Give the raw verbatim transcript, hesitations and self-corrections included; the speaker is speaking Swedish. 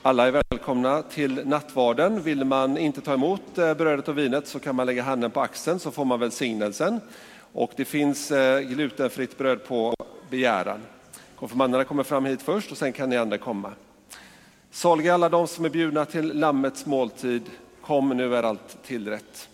Alla är välkomna till nattvarden. Vill man inte ta emot brödet och vinet så kan man lägga handen på axeln så får man välsignelsen. Och det finns glutenfritt bröd på begäran. Konfirmanderna kommer fram hit först och sen kan ni andra komma. Saliga alla de som är bjudna till lammets måltid. Kom, nu är allt tillrätt.